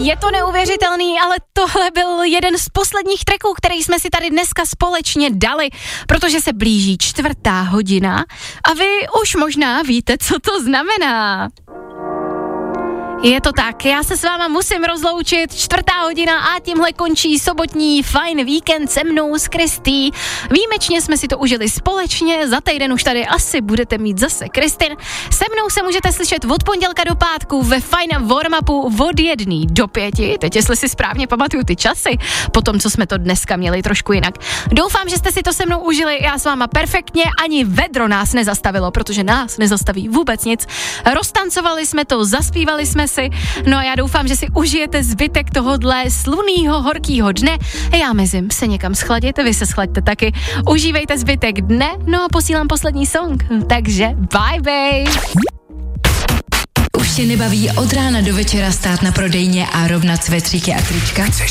Je to neuvěřitelný, ale tohle byl jeden z posledních tracků, který jsme si tady dneska společně dali, protože se blíží 4:00 a vy už možná víte, co to znamená. Je to tak, já se s váma musím rozloučit, 4:00 a tímhle končí sobotní fajn víkend se mnou s Kristý. Výjimečně jsme si to užili společně, za týden už tady asi budete mít zase Kristin. Se mnou se můžete slyšet od pondělka do pátku ve fajn warm-upu od 1 do 5, teď jestli si správně pamatuju ty časy, po tom, co jsme to dneska měli trošku jinak. Doufám, že jste si to se mnou užili, já s váma perfektně, ani vedro nás nezastavilo, protože nás nezastaví vůbec nic. Roztancovali jsme to, zaspívali jsme si. No a já doufám, že si užijete zbytek tohodle slunného, horkýho dne. Já mezím se někam schladit, vy se schlaďte taky. Užívejte zbytek dne, no a posílám poslední song. Takže bye bye. Už tě nebaví od rána do večera stát na prodejně a rovnat svetříky a trička?